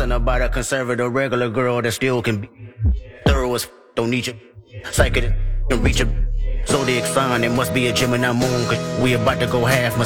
Something about a conservative regular girl that still can be thorough as don't need you. Psychic can reach a zodiac sign. It must be a Gemini moon. Cause we about to go half.